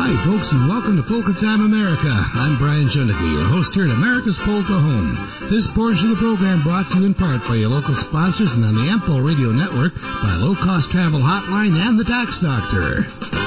Hi, folks, and welcome to Polka Time America. I'm Brian Schoenecke, your host here at America's Polka Home. This portion of the program brought to you in part by your local sponsors and on the Ample Radio Network by Low Cost Travel Hotline and the Tax Doctor.